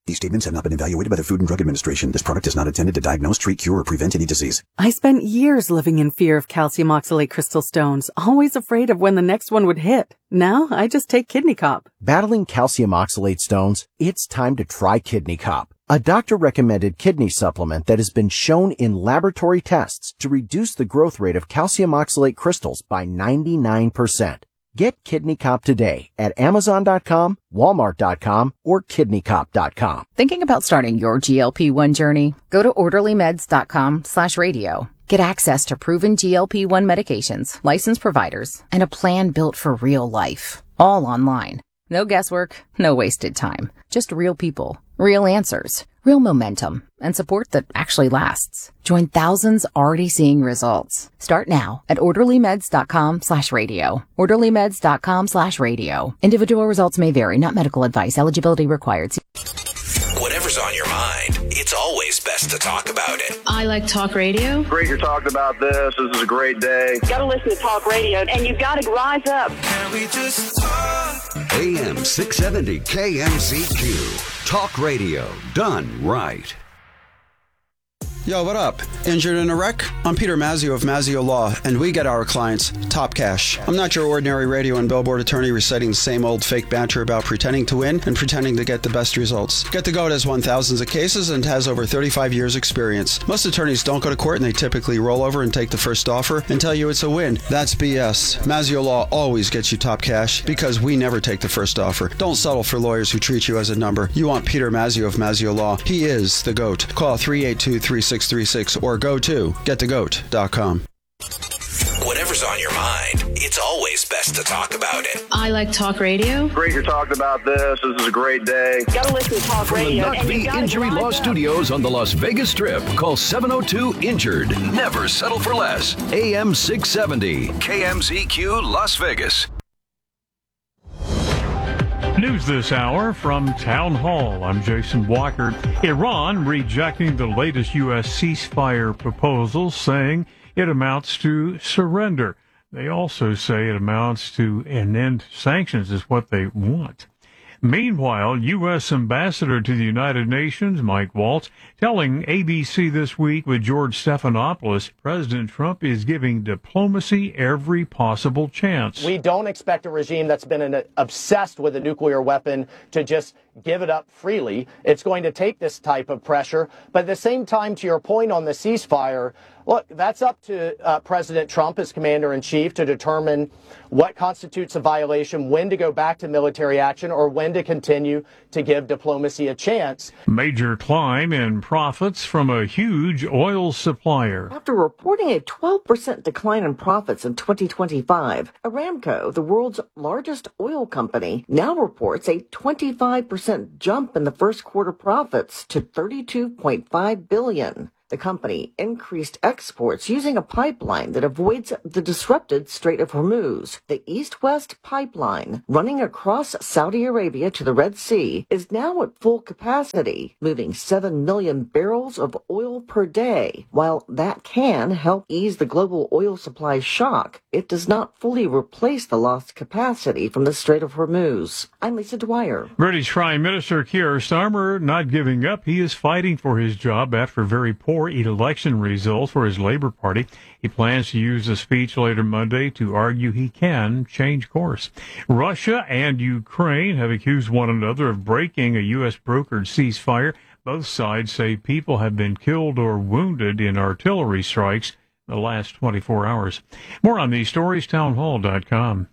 These statements have not been evaluated by the Food and Drug Administration. This product is not intended to diagnose, treat, cure, or prevent any disease. I spent years living in fear of calcium oxalate crystal stones, always afraid of when the next one would hit. Now, I just take Kidney Cop. Battling calcium oxalate stones? It's time to try Kidney Cop, a doctor-recommended kidney supplement that has been shown in laboratory tests to reduce the growth rate of calcium oxalate crystals by 99%. Get Kidney Cop today at Amazon.com, Walmart.com, or KidneyCop.com. Thinking about starting your GLP-1 journey? Go to orderlymeds.com/radio. Get access to proven GLP-1 medications, licensed providers, and a plan built for real life. All online. No guesswork, no wasted time. Just real people, real answers, real momentum, and support that actually lasts. Join thousands already seeing results. Start now at orderlymeds.com/radio. orderlymeds.com/radio. Individual results may vary, not medical advice. Eligibility required. Whatever's on your mind, it's always best to talk about it. I like talk radio. Great you're talking about this. This is a great day. Got to listen to talk radio, and you got to rise up. Can we just talk? AM 670 KMZQ. Talk radio done right. Yo, what up? Injured in a wreck? I'm Peter Mazzio of Mazzio Law, and we get our clients top cash. I'm not your ordinary radio and billboard attorney reciting the same old fake banter about pretending to win and pretending to get the best results. Get the Goat has won thousands of cases and has over 35 years experience. Most attorneys don't go to court and they typically roll over and take the first offer and tell you it's a win. That's BS. Mazzio Law always gets you top cash because we never take the first offer. Don't settle for lawyers who treat you as a number. You want Peter Mazzio of Mazzio Law. He is the Goat. Call 382-3636 or go to getthegoat.com. Whatever's on your mind, it's always best to talk about it. I like talk radio. Great you're talking about this. This is a great day. Got to listen to talk radio. From the Nut Injury Law Studios on the Las Vegas Strip. Call 702-INJURED. Never settle for less. AM 670. KMZQ Las Vegas. News this hour from Town Hall. I'm Jason Walker. Iran rejecting the latest U.S. ceasefire proposal, saying it amounts to surrender. They also say it amounts to an end to sanctions is what they want. Meanwhile, U.S. Ambassador to the United Nations, Mike Waltz, telling ABC This Week with George Stephanopoulos, President Trump is giving diplomacy every possible chance. We don't expect a regime that's been obsessed with a nuclear weapon to just give it up freely. It's going to take this type of pressure. But at the same time, to your point on the ceasefire, look, that's up to President Trump as commander-in-chief to determine what constitutes a violation, when to go back to military action, or when to continue to give diplomacy a chance. Major climb in profits from a huge oil supplier. After reporting a 12% decline in profits in 2025, Aramco, the world's largest oil company, now reports a 25% jump in the first quarter profits to $32.5 billion. The company increased exports using a pipeline that avoids the disrupted Strait of Hormuz. The East-West pipeline, running across Saudi Arabia to the Red Sea, is now at full capacity, moving 7 million barrels of oil per day. While that can help ease the global oil supply shock, it does not fully replace the lost capacity from the Strait of Hormuz. I'm Lisa Dwyer. British Prime Minister Keir Starmer not giving up. He is fighting for his job after very poor election results for his Labour Party. He plans to use a speech later Monday to argue he can change course. Russia and Ukraine have accused one another of breaking a U.S. brokered ceasefire. Both sides say people have been killed or wounded in artillery strikes in the last 24 hours. More on these stories, townhall.com.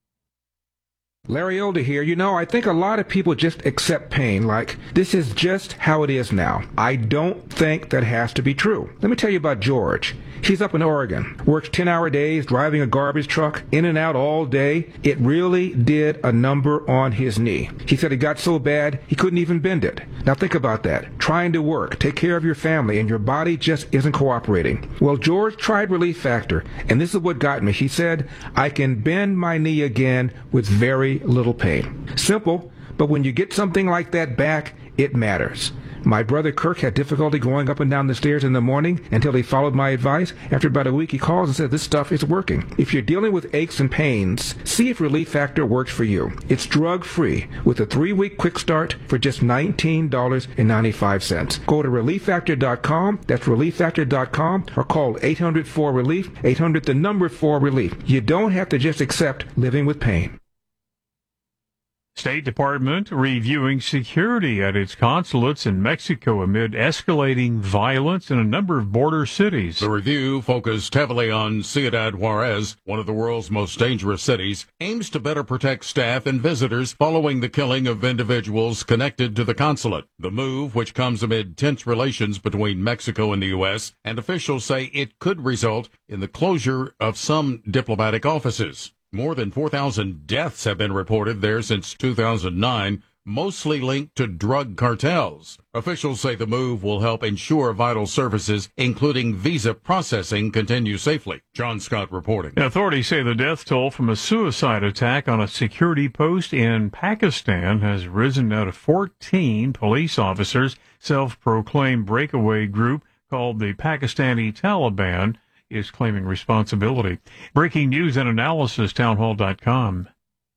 Larry Elder here. You know, I think a lot of people just accept pain like this is just how it is now. I don't think that has to be true. Let me tell you about George. He's up in Oregon, works 10-hour days, driving a garbage truck, in and out all day. It really did a number on his knee. He said it got so bad he couldn't even bend it. Now think about that. Trying to work, take care of your family, and your body just isn't cooperating. Well, George tried Relief Factor, and this is what got me. He said, I can bend my knee again with very little pain. Simple, but when you get something like that back, it matters. My brother Kirk had difficulty going up and down the stairs in the morning until he followed my advice. After about a week, he calls and says, this stuff is working. If you're dealing with aches and pains, see if Relief Factor works for you. It's drug-free with a 3-week quick start for just $19.95. Go to ReliefFactor.com. That's ReliefFactor.com, or call 800-4-RELIEF, 800-4-RELIEF. You don't have to just accept living with pain. State Department reviewing security at its consulates in Mexico amid escalating violence in a number of border cities. The review, focused heavily on Ciudad Juarez, one of the world's most dangerous cities, aims to better protect staff and visitors following the killing of individuals connected to the consulate. The move, which comes amid tense relations between Mexico and the U.S., and officials say it could result in the closure of some diplomatic offices. More than 4,000 deaths have been reported there since 2009, mostly linked to drug cartels. Officials say the move will help ensure vital services, including visa processing, continue safely. John Scott reporting. Authorities say the death toll from a suicide attack on a security post in Pakistan has risen now to 14 police officers. Self-proclaimed breakaway group called the Pakistani Taliban is claiming responsibility. Breaking news and analysis, townhall.com.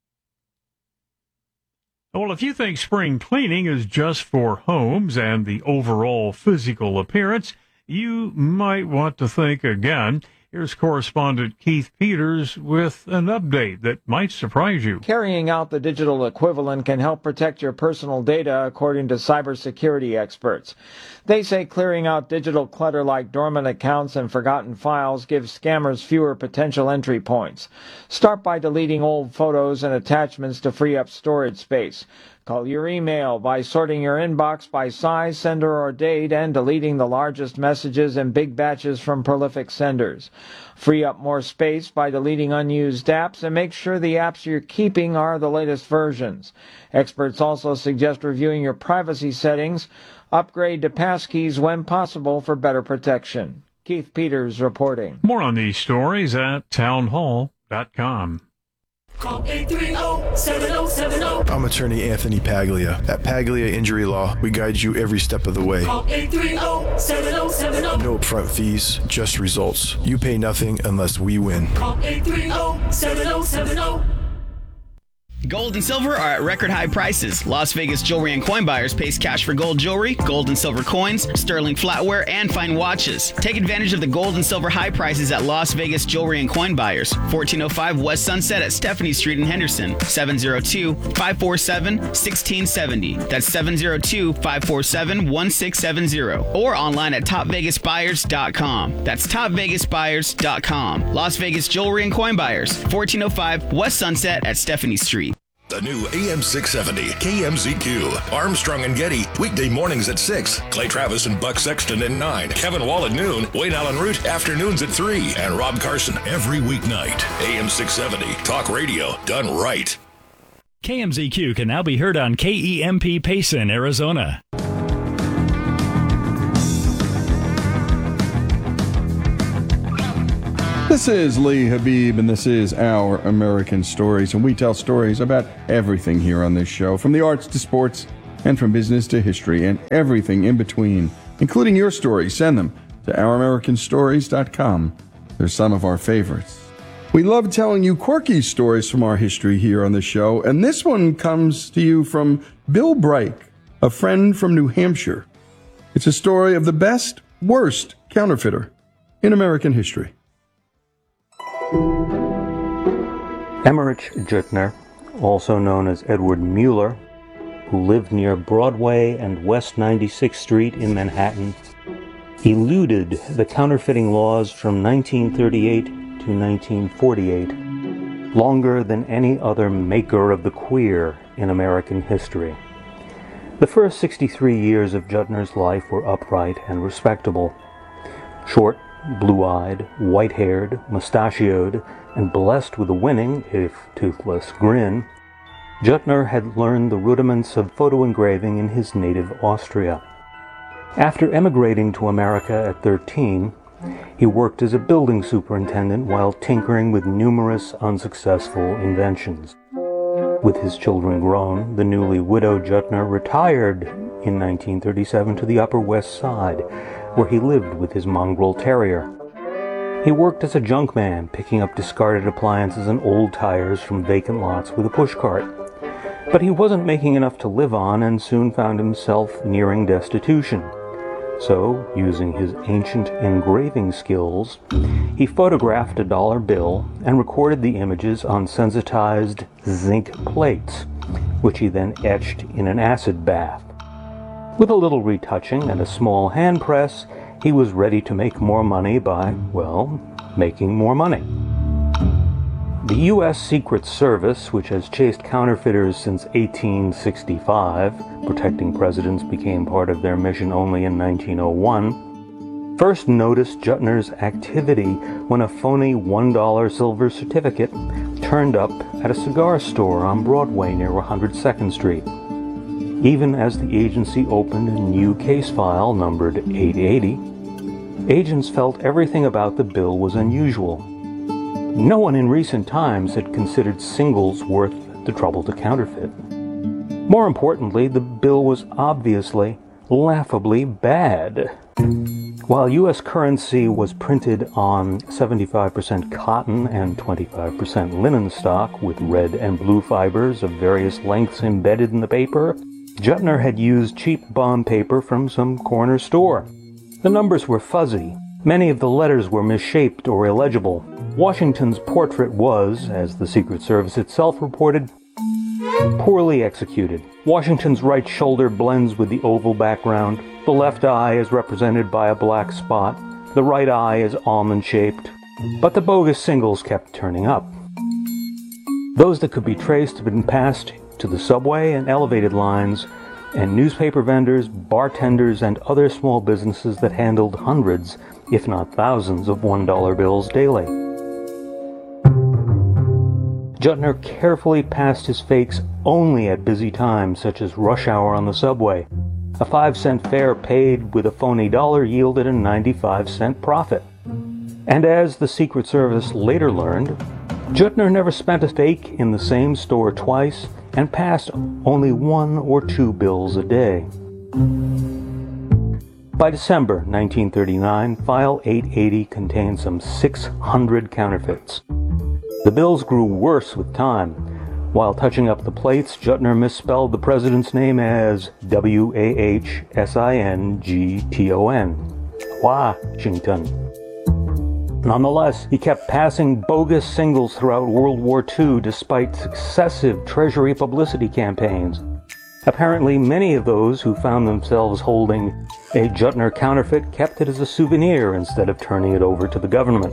Well, if you think spring cleaning is just for homes and the overall physical appearance, you might want to think again. Here's correspondent Keith Peters with an update that might surprise you. Carrying out the digital equivalent can help protect your personal data, according to cybersecurity experts. They say clearing out digital clutter like dormant accounts and forgotten files gives scammers fewer potential entry points. Start by deleting old photos and attachments to free up storage space. Call your email by sorting your inbox by size, sender, or date, and deleting the largest messages in big batches from prolific senders. Free up more space by deleting unused apps, and make sure the apps you're keeping are the latest versions. Experts also suggest reviewing your privacy settings. Upgrade to passkeys when possible for better protection. Keith Peters reporting. More on these stories at townhall.com. Call 830-7070. I'm attorney Anthony Paglia. At Paglia Injury Law, we guide you every step of the way. Call 830-7070. No upfront fees, just results. You pay nothing unless we win. Call 830-7070. Gold and silver are at record high prices. Las Vegas Jewelry and Coin Buyers pays cash for gold jewelry, gold and silver coins, sterling flatware, and fine watches. Take advantage of the gold and silver high prices at Las Vegas Jewelry and Coin Buyers, 1405 West Sunset at Stephanie Street in Henderson, 702-547-1670. That's 702-547-1670. Or online at topvegasbuyers.com. That's topvegasbuyers.com. Las Vegas Jewelry and Coin Buyers, 1405 West Sunset at Stephanie Street. The new AM 670 KMZQ. Armstrong and Getty, weekday mornings at 6. Clay Travis and Buck Sexton at 9. Kevin Wall at noon. Wayne Allen Root, afternoons at 3. And Rob Carson every weeknight. AM 670, talk radio done right. KMZQ can now be heard on KEMP Payson, Arizona. This is Lee Habib, and this is Our American Stories, and we tell stories about everything here on this show, from the arts to sports, and from business to history, and everything in between, including your stories. Send them to ouramericanstories.com. They're some of our favorites. We love telling you quirky stories from our history here on the show, and this one comes to you from Bill Brike, a friend from New Hampshire. It's a story of the best, worst counterfeiter in American history. Emmerich Juttner, also known as Edward Mueller, who lived near Broadway and West 96th Street in Manhattan, eluded the counterfeiting laws from 1938 to 1948, longer than any other maker of the queer in American history. The first 63 years of Juttner's life were upright and respectable. Short, blue-eyed, white-haired, mustachioed, and blessed with a winning, if toothless, grin, Juttner had learned the rudiments of photo engraving in his native Austria. After emigrating to America at 13, he worked as a building superintendent while tinkering with numerous unsuccessful inventions. With his children grown, the newly widowed Juttner retired in 1937 to the Upper West Side, where he lived with his mongrel terrier. He worked as a junkman, picking up discarded appliances and old tires from vacant lots with a pushcart. But he wasn't making enough to live on and soon found himself nearing destitution. So, using his ancient engraving skills, he photographed a dollar bill and recorded the images on sensitized zinc plates, which he then etched in an acid bath. With a little retouching and a small hand press, he was ready to make more money by, well, making more money. The U.S. Secret Service, which has chased counterfeiters since 1865, protecting presidents became part of their mission only in 1901, first noticed Juttner's activity when a phony $1 silver certificate turned up at a cigar store on Broadway near 102nd Street. Even as the agency opened a new case file numbered 880, agents felt everything about the bill was unusual. No one in recent times had considered singles worth the trouble to counterfeit. More importantly, the bill was obviously, laughably bad. While U.S. currency was printed on 75% cotton and 25% linen stock with red and blue fibers of various lengths embedded in the paper, Juttner had used cheap bond paper from some corner store. The numbers were fuzzy. Many of the letters were misshaped or illegible. Washington's portrait was, as the Secret Service itself reported, poorly executed. Washington's right shoulder blends with the oval background. The left eye is represented by a black spot. The right eye is almond-shaped. But the bogus singles kept turning up. Those that could be traced had been passed to the subway and elevated lines, and newspaper vendors, bartenders, and other small businesses that handled hundreds, if not thousands, of $1 bills daily. Juttner carefully passed his fakes only at busy times, such as rush hour on the subway. A 5-cent fare paid with a phony dollar yielded a 95-cent profit. And as the Secret Service later learned, Juttner never spent a fake in the same store twice and passed only 1 or 2 bills a day. By December 1939, File 880 contained some 600 counterfeits. The bills grew worse with time. While touching up the plates, Juttner misspelled the president's name as Washington. Washington. Nonetheless, he kept passing bogus singles throughout World War II despite successive Treasury publicity campaigns. Apparently, many of those who found themselves holding a Juttner counterfeit kept it as a souvenir instead of turning it over to the government.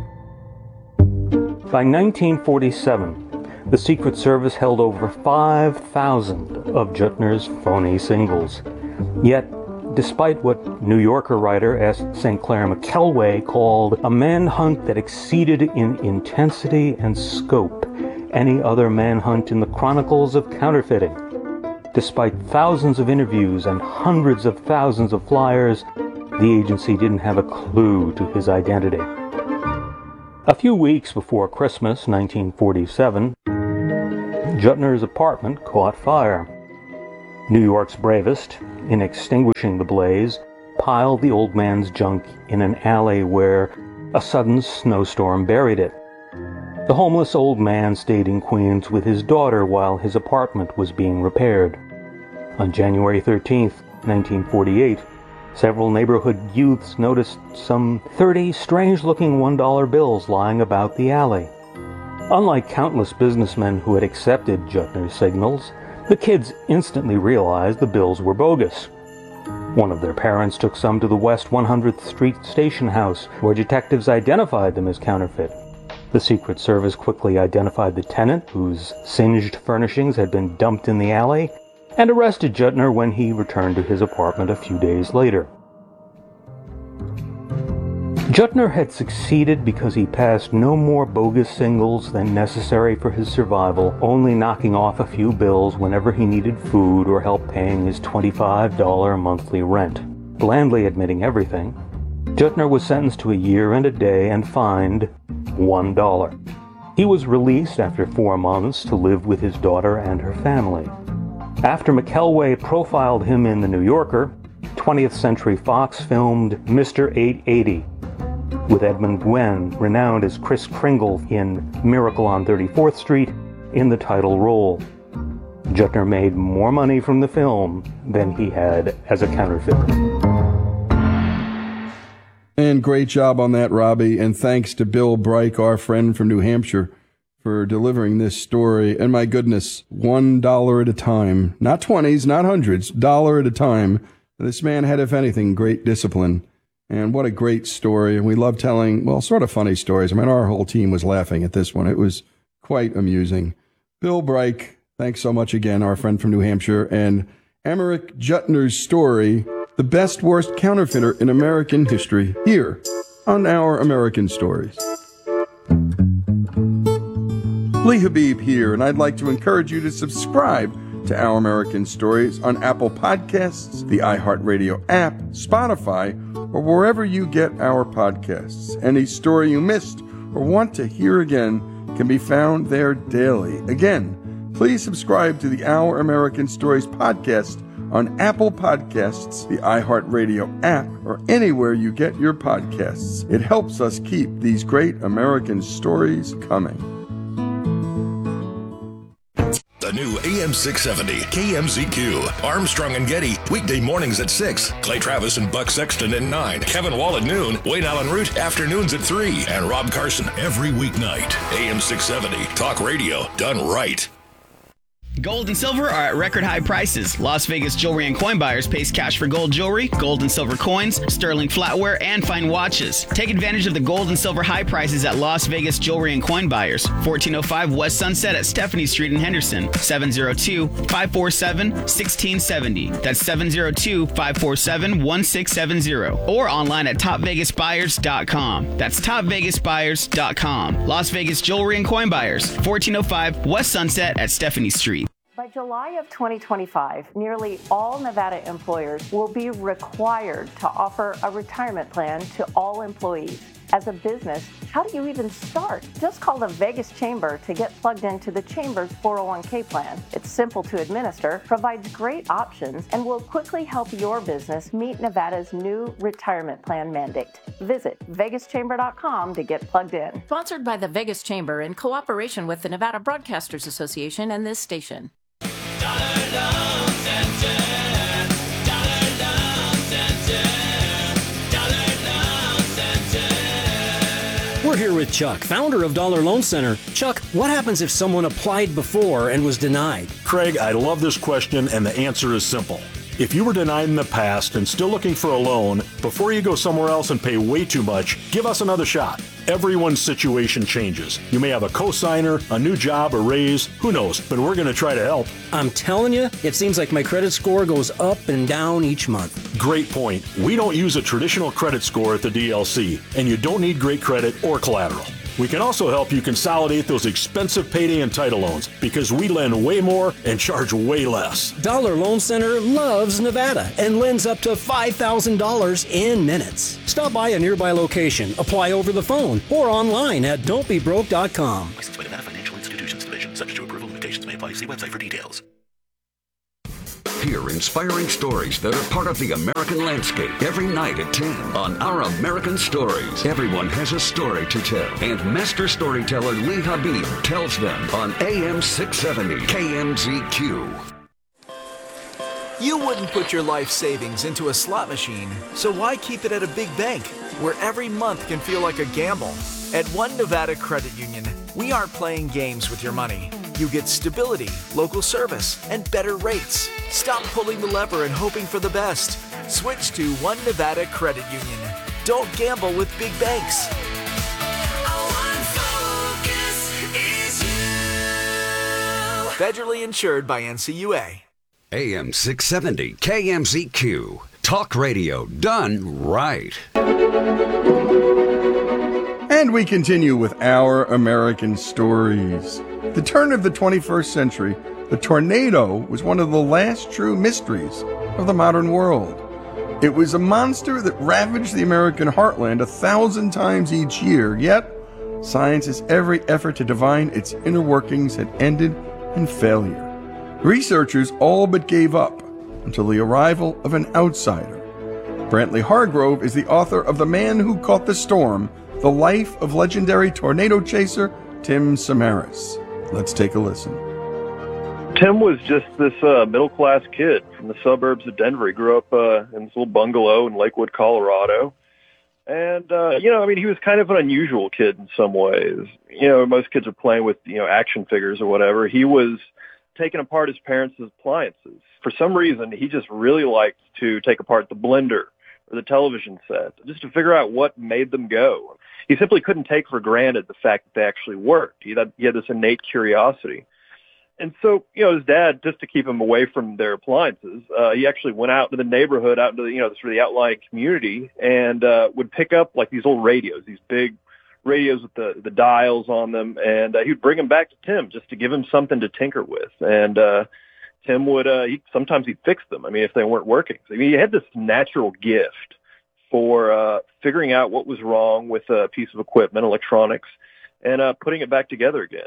By 1947, the Secret Service held over 5,000 of Juttner's phony singles. Yet, despite what New Yorker writer S. St. Clair McKelway called a manhunt that exceeded in intensity and scope any other manhunt in the chronicles of counterfeiting. Despite thousands of interviews and hundreds of thousands of flyers, the agency didn't have a clue to his identity. A few weeks before Christmas, 1947, Juttner's apartment caught fire. New York's bravest, in extinguishing the blaze, piled the old man's junk in an alley where a sudden snowstorm buried it. The homeless old man stayed in Queens with his daughter while his apartment was being repaired. On January 13, 1948, several neighborhood youths noticed some 30 strange-looking $1 bills lying about the alley. Unlike countless businessmen who had accepted Juttner's signals, the kids instantly realized the bills were bogus. One of their parents took some to the West 100th Street station house, where detectives identified them as counterfeit. The Secret Service quickly identified the tenant, whose singed furnishings had been dumped in the alley, and arrested Juttner when he returned to his apartment a few days later. Juttner had succeeded because he passed no more bogus singles than necessary for his survival, only knocking off a few bills whenever he needed food or help paying his $25 monthly rent. Blandly admitting everything, Juttner was sentenced to a year and a day and fined $1. He was released after 4 months to live with his daughter and her family. After McElway profiled him in The New Yorker, 20th Century Fox filmed Mr. 880 with Edmund Gwenn, renowned as Kris Kringle in Miracle on 34th Street, in the title role. Juttner made more money from the film than he had as a counterfeiter. And great job on that, Robbie. And thanks to Bill Breich, our friend from New Hampshire, for delivering this story. And my goodness, $1 at a time. Not 20s, not hundreds, $1 at a time. This man had, if anything, great discipline. And what a great story. And we love telling, well, sort of funny stories. I mean, our whole team was laughing at this one. It was quite amusing. Bill Breich, thanks so much again, our friend from New Hampshire. And Emmerich Juttner's story, the best worst counterfeiter in American history, here on Our American Stories. Lee Habib here, and I'd like to encourage you to subscribe to Our American Stories on Apple Podcasts, the iHeartRadio app, Spotify, or wherever you get our podcasts. Any story you missed or want to hear again can be found there daily. Again, please subscribe to the Our American Stories podcast on Apple Podcasts, the iHeartRadio app, or anywhere you get your podcasts. It helps us keep these great American stories coming. The new AM 670 KMZQ. Armstrong and Getty, weekday mornings at 6. Clay Travis and Buck Sexton at 9. Kevin Wall at noon. Wayne Allen Root afternoons at 3. And Rob Carson every weeknight. AM 670, talk radio done right. Gold and silver are at record high prices. Las Vegas Jewelry and Coin Buyers pays cash for gold jewelry, gold and silver coins, sterling flatware, and fine watches. Take advantage of the gold and silver high prices at Las Vegas Jewelry and Coin Buyers. 1405 West Sunset at Stephanie Street in Henderson. 702-547-1670. That's 702-547-1670. Or online at topvegasbuyers.com. That's topvegasbuyers.com. Las Vegas Jewelry and Coin Buyers. 1405 West Sunset at Stephanie Street. By July of 2025, nearly all Nevada employers will be required to offer a retirement plan to all employees. As a business, how do you even start? Just call the Vegas Chamber to get plugged into the Chamber's 401k plan. It's simple to administer, provides great options, and will quickly help your business meet Nevada's new retirement plan mandate. Visit vegaschamber.com to get plugged in. Sponsored by the Vegas Chamber in cooperation with the Nevada Broadcasters Association and this station. We're here with Chuck, founder of Dollar Loan Center. Chuck, what happens if someone applied before and was denied? Craig, I love this question, and the answer is simple. If you were denied in the past and still looking for a loan, before you go somewhere else and pay way too much, give us another shot. Everyone's situation changes. You may have a cosigner, a new job, a raise, who knows, but we're going to try to help. I'm telling you, it seems like my credit score goes up and down each month. Great point. We don't use a traditional credit score at the DLC, and you don't need great credit or collateral. We can also help you consolidate those expensive payday and title loans because we lend way more and charge way less. Dollar Loan Center loves Nevada and lends up to $5,000 in minutes. Stop by a nearby location, apply over the phone, or online at don'tbebroke.com. Licensed by Nevada Financial Institutions Division, subject to approval. Limitations may apply. See website for details. Hear inspiring stories that are part of the American landscape every night at 10 on Our American Stories. Everyone has a story to tell, and master storyteller Lee Habib tells them on AM 670 KMZQ. You wouldn't put your life savings into a slot machine, so why keep it at a big bank where every month can feel like a gamble? At One Nevada Credit Union, we aren't playing games with your money. You get stability, local service, and better rates. Stop pulling the lever and hoping for the best. Switch to One Nevada Credit Union. Don't gamble with big banks. Federally insured by NCUA. AM 670 KMZQ. Talk radio done right. And we continue with Our American Stories. The turn of the 21st century, the tornado was one of the last true mysteries of the modern world. It was a monster that ravaged the American heartland 1,000 times each year, yet science's every effort to divine its inner workings had ended in failure. Researchers all but gave up until the arrival of an outsider. Brantley Hargrove is the author of The Man Who Caught the Storm, The Life of Legendary Tornado Chaser Tim Samaras. Let's take a listen. Tim was just this middle-class kid from the suburbs of Denver. He grew up in this little bungalow in Lakewood, Colorado. And, he was kind of an unusual kid in some ways. Most kids are playing with, action figures or whatever. He was taking apart his parents' appliances. For some reason, he just really liked to take apart the blender or the television set just to figure out what made them go. He simply couldn't take for granted the fact that they actually worked. He had this innate curiosity. And so, his dad, just to keep him away from their appliances, he actually went out to the neighborhood, out into the, sort of the outlying community, and would pick up like these old radios, these big radios with the dials on them, and he'd bring them back to Tim just to give him something to tinker with. And Tim would sometimes he'd fix them. If they weren't working. He had this natural gift for figuring out what was wrong with a piece of equipment, electronics, and putting it back together again.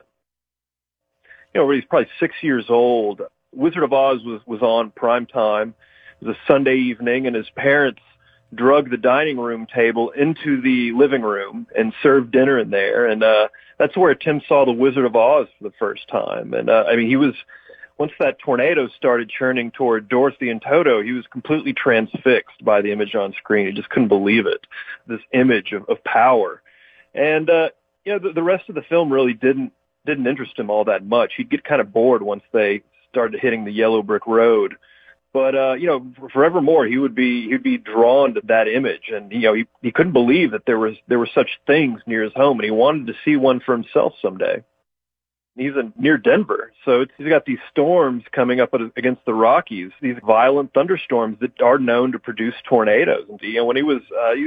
When he's probably 6 years old, Wizard of Oz was on prime time. It was a Sunday evening, and his parents drug the dining room table into the living room and served dinner in there. And that's where Tim saw the Wizard of Oz for the first time. And he was, once that tornado started churning toward Dorothy and Toto, he was completely transfixed by the image on screen. He just couldn't believe it, this image of power. And the rest of the film really didn't interest him all that much. He'd get kind of bored once they started hitting the yellow brick road. But forevermore he'd be drawn to that image, and he couldn't believe that there were such things near his home, and he wanted to see one for himself someday. He's near Denver, so he's got these storms coming up against the Rockies, these violent thunderstorms that are known to produce tornadoes. And when he was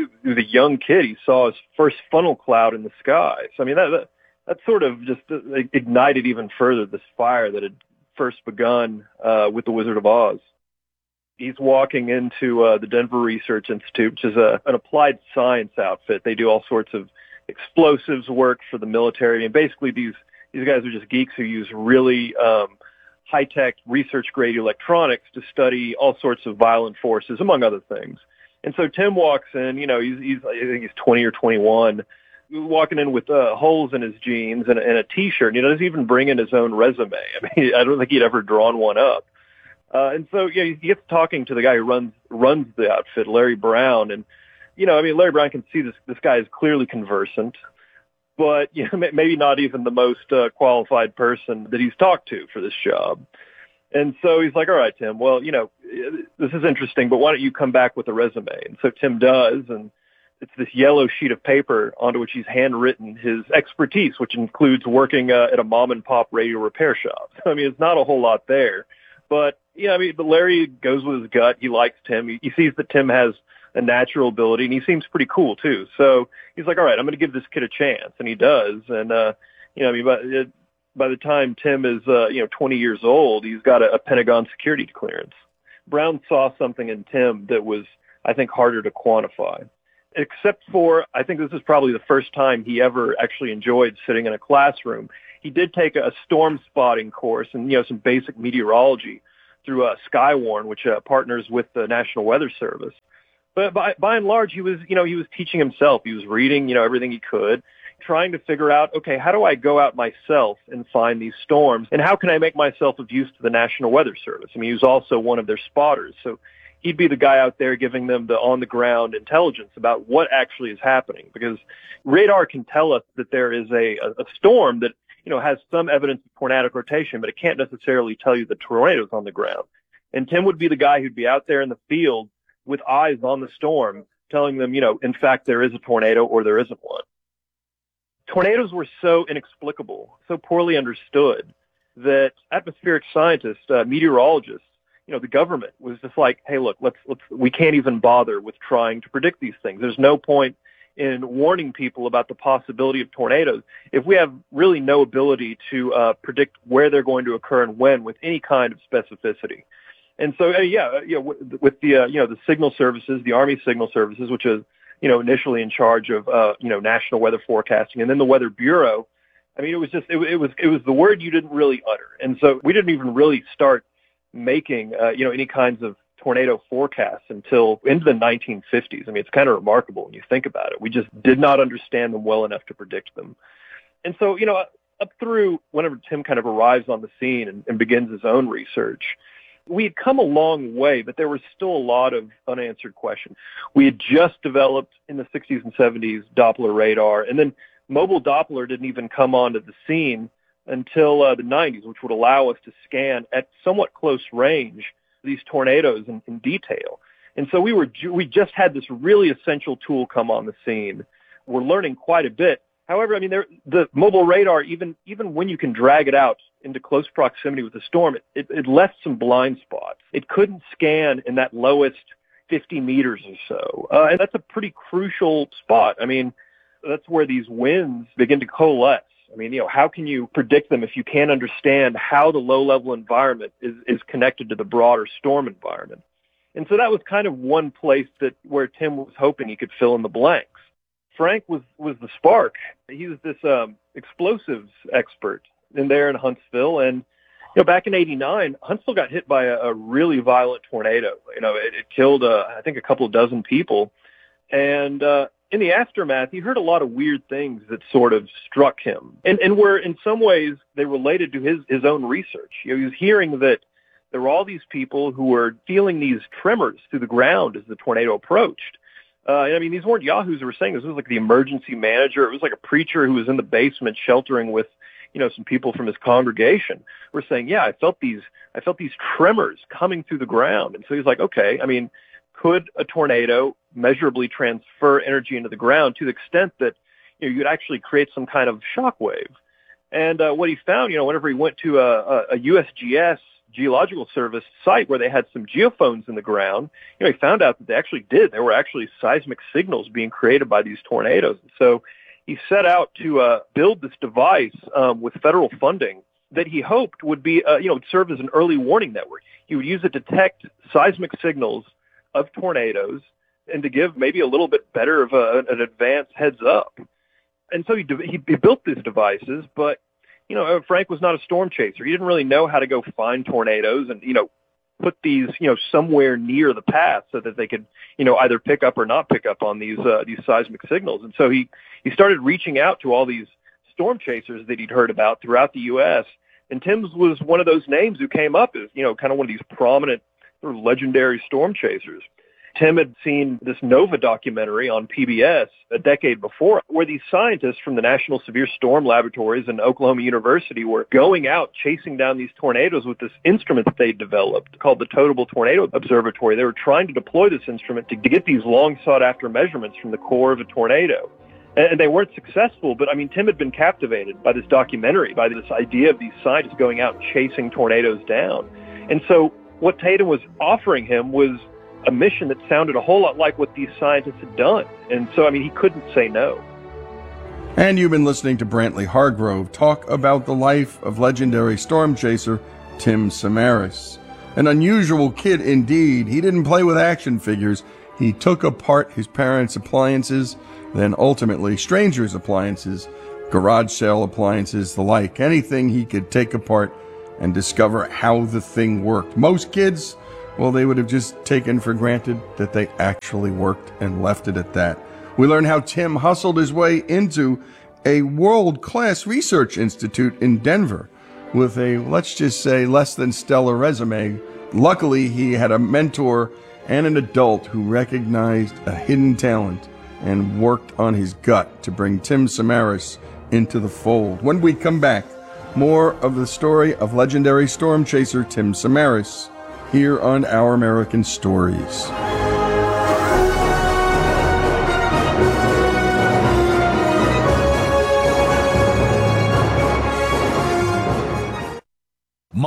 a young kid, he saw his first funnel cloud in the sky. So that sort of just ignited even further this fire that had first begun with the Wizard of Oz. He's walking into the Denver Research Institute, which is an applied science outfit. They do all sorts of explosives work for the military, and basically these guys are just geeks who use really high-tech research-grade electronics to study all sorts of violent forces, among other things. And so Tim walks in. I think he's 20 or 21. Walking in with holes in his jeans and a T-shirt. He doesn't even bring in his own resume. I don't think he'd ever drawn one up. And so, he gets talking to the guy who runs the outfit, Larry Brown. And, Larry Brown can see this guy is clearly conversant, but maybe not even the most qualified person that he's talked to for this job. And so he's like, all right, Tim, well, this is interesting, but why don't you come back with a resume? And so Tim does, and it's this yellow sheet of paper onto which he's handwritten his expertise, which includes working at a mom-and-pop radio repair shop. It's not a whole lot there. But, but Larry goes with his gut. He likes Tim. He sees that Tim has a natural ability, and he seems pretty cool, too. So he's like, all right, I'm going to give this kid a chance. And he does. And, by the time Tim is, 20 years old, he's got a Pentagon security clearance. Brown saw something in Tim that was, I think, harder to quantify. Except for, I think this is probably the first time he ever actually enjoyed sitting in a classroom. He did take a storm spotting course and, some basic meteorology through Skywarn, which partners with the National Weather Service. But by and large, he was teaching himself. He was reading, everything he could, trying to figure out, okay, how do I go out myself and find these storms? And how can I make myself of use to the National Weather Service? He was also one of their spotters. So he'd be the guy out there giving them the on-the-ground intelligence about what actually is happening, because radar can tell us that there is a storm that, has some evidence of tornadic rotation, but it can't necessarily tell you the tornado's on the ground. And Tim would be the guy who'd be out there in the field with eyes on the storm, telling them, in fact, there is a tornado or there isn't one. Tornadoes were so inexplicable, so poorly understood, that atmospheric scientists, meteorologists, the government was just like, hey, look, we can't even bother with trying to predict these things. There's no point in warning people about the possibility of tornadoes if we have really no ability to predict where they're going to occur and when with any kind of specificity. And so, with the signal services, the Army Signal Services, which is, initially in charge of, national weather forecasting, and then the Weather Bureau, I mean, it was just, it was the word you didn't really utter. And so we didn't even really start making, any kinds of tornado forecasts until into the 1950s. I mean, it's kind of remarkable when you think about it. We just did not understand them well enough to predict them. And so, up through whenever Tim kind of arrives on the scene and begins his own research, we had come a long way, but there was still a lot of unanswered questions. We had just developed in the 60s and 70s Doppler radar, and then mobile Doppler didn't even come onto the scene until the 90s, which would allow us to scan at somewhat close range these tornadoes in detail. And so we just had this really essential tool come on the scene. We're learning quite a bit. However, I mean, the mobile radar, even when you can drag it out into close proximity with the storm, it left some blind spots. It couldn't scan in that lowest 50 meters or so. And that's a pretty crucial spot. I mean, that's where these winds begin to coalesce. I mean, how can you predict them if you can't understand how the low-level environment is connected to the broader storm environment? And so that was kind of one place where Tim was hoping he could fill in the blanks. Frank was the spark. He was this explosives expert in Huntsville. And, back in '89, Huntsville got hit by a really violent tornado. It killed, I think, a couple of dozen people. And in the aftermath, he heard a lot of weird things that sort of struck him and were in some ways they related to his own research. He was hearing that there were all these people who were feeling these tremors through the ground as the tornado approached. I mean, these weren't yahoos who were saying this. It was like the emergency manager. It was like a preacher who was in the basement sheltering with, some people from his congregation were saying, yeah, I felt these tremors coming through the ground. And so he's like, okay, I mean, could a tornado measurably transfer energy into the ground to the extent that, you'd actually create some kind of shock wave? And what he found, whenever he went to a USGS Geological Service site where they had some geophones in the ground, he found out that they actually did. There were actually seismic signals being created by these tornadoes. And so he set out to build this device with federal funding that he hoped would be, serve as an early warning network. He would use it to detect seismic signals of tornadoes and to give maybe a little bit better of an advanced heads up. And so he built these devices, but Frank was not a storm chaser. He didn't really know how to go find tornadoes and, put these, somewhere near the path so that they could, either pick up or not pick up on these seismic signals. And so he started reaching out to all these storm chasers that he'd heard about throughout the U.S. And Tim's was one of those names who came up as, kind of one of these prominent sort of legendary storm chasers. Tim had seen this NOVA documentary on PBS a decade before where these scientists from the National Severe Storm Laboratories and Oklahoma University were going out chasing down these tornadoes with this instrument that they developed called the Totable Tornado Observatory. They were trying to deploy this instrument to get these long sought-after measurements from the core of a tornado. And they weren't successful, but I mean, Tim had been captivated by this documentary, by this idea of these scientists going out and chasing tornadoes down. And so what Tatum was offering him was a mission that sounded a whole lot like what these scientists had done. And so, I mean, he couldn't say no. And you've been listening to Brantley Hargrove talk about the life of legendary storm chaser Tim Samaras. An unusual kid indeed. He didn't play with action figures. He took apart his parents' appliances, then ultimately strangers' appliances, garage sale appliances, the like. Anything he could take apart and discover how the thing worked. Most kids, well, they would have just taken for granted that they actually worked and left it at that. We learn how Tim hustled his way into a world-class research institute in Denver with a, let's just say, less than stellar resume. Luckily, he had a mentor and an adult who recognized a hidden talent and worked on his gut to bring Tim Samaras into the fold. When we come back, more of the story of legendary storm chaser Tim Samaras here on Our American Stories.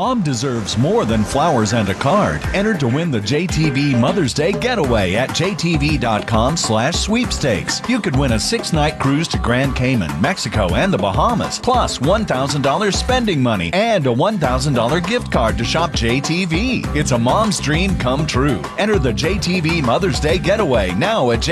Mom deserves more than flowers and a card. Enter to win the JTV Mother's Day Getaway at jtv.com/sweepstakes. You could win a 6-night cruise to Grand Cayman, Mexico, and the Bahamas, plus $1,000 spending money and a $1,000 gift card to shop JTV. It's a mom's dream come true. Enter the JTV Mother's Day Getaway now at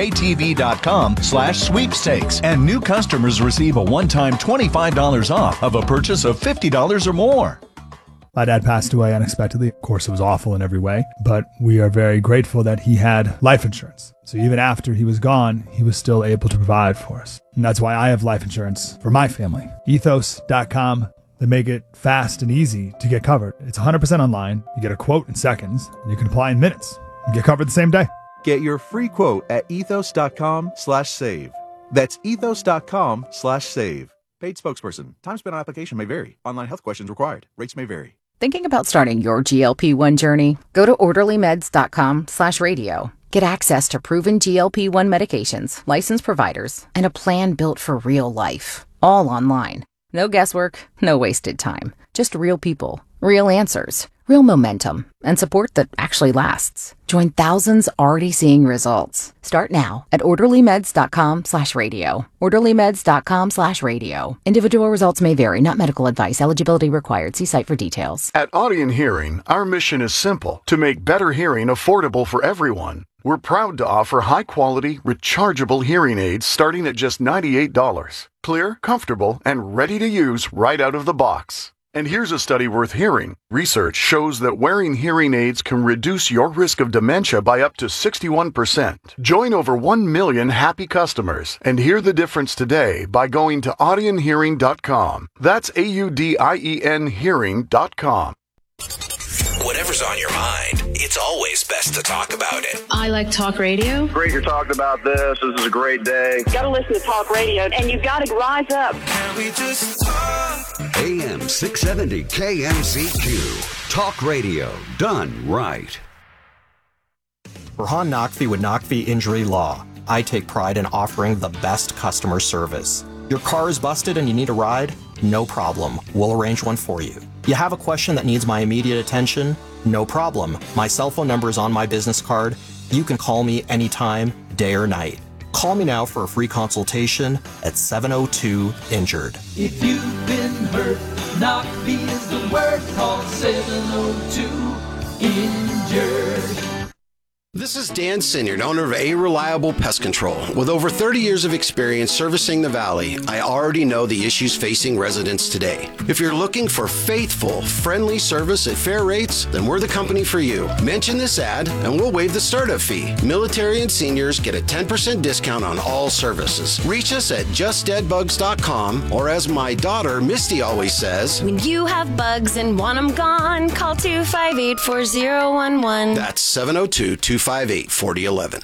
jtv.com/sweepstakes. And new customers receive a one-time $25 off of a purchase of $50 or more. My dad passed away unexpectedly. Of course, it was awful in every way, but we are very grateful that he had life insurance. So even after he was gone, he was still able to provide for us. And that's why I have life insurance for my family. Ethos.com. They make it fast and easy to get covered. It's 100% online. You get a quote in seconds. And you can apply in minutes and get covered the same day. Get your free quote at ethos.com/save. That's ethos.com/save. Paid spokesperson. Time spent on application may vary. Online health questions required. Rates may vary. Thinking about starting your GLP-1 journey? Go to orderlymeds.com/radio. Get access to proven GLP-1 medications, licensed providers, and a plan built for real life. All online. No guesswork, no wasted time. Just real people, real answers, real momentum, and support that actually lasts. Join thousands already seeing results. Start now at orderlymeds.com/radio. orderlymeds.com/radio. Individual results may vary, not medical advice. Eligibility required. See site for details. At Audion Hearing, our mission is simple: to make better hearing affordable for everyone. We're proud to offer high-quality, rechargeable hearing aids starting at just $98. Clear, comfortable, and ready to use right out of the box. And here's a study worth hearing. Research shows that wearing hearing aids can reduce your risk of dementia by up to 61%. Join over 1 million happy customers and hear the difference today by going to audionhearing.com. That's AUDIEN hearing.com. Whatever's on your mind, it's always best to talk about it. I like talk radio. Great you're talking about this. This is a great day. You gotta listen to talk radio, and you've got to rise up. Can we just talk? AM 670 KMZQ. Talk radio done right. Rahan Naqvi with Naqvi Injury Law. I take pride in offering the best customer service. Your car is busted and you need a ride? No problem. We'll arrange one for you. You have a question that needs my immediate attention? No problem. My cell phone number is on my business card. You can call me anytime, day or night. Call me now for a free consultation at 702-INJURED. If you've been hurt, Naqvi is the word. Call 702-INJURED. This is Dan Sinyard, owner of A Reliable Pest Control. With over 30 years of experience servicing the Valley, I already know the issues facing residents today. If you're looking for faithful, friendly service at fair rates, then we're the company for you. Mention this ad and we'll waive the startup fee. Military and seniors get a 10% discount on all services. Reach us at justdeadbugs.com, or as my daughter Misty always says, when you have bugs and want them gone, call 258-4011. That's 702-258-4011.